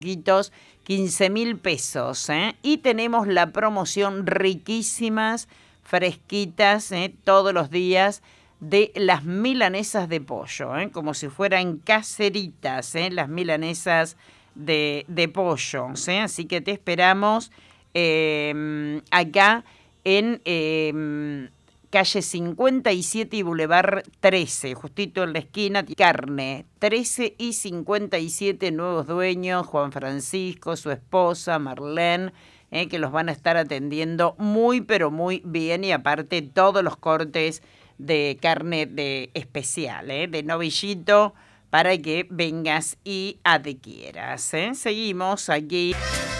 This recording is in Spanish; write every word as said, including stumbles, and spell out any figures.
quince mil pesos, ¿eh? Y tenemos la promoción riquísimas, fresquitas, ¿eh? Todos los días de las milanesas de pollo, ¿eh? Como si fueran caseritas, ¿eh? Las milanesas de, de pollo, ¿eh? Así que te esperamos eh, acá en eh, calle cincuenta y siete y Boulevard trece, justito en la esquina, carne, trece y cincuenta y siete, nuevos dueños, Juan Francisco, su esposa, Marlene, eh, que los van a estar atendiendo muy, pero muy bien, y aparte todos los cortes de carne de especial, eh, de novillito, para que vengas y adquieras, ¿eh? Seguimos aquí.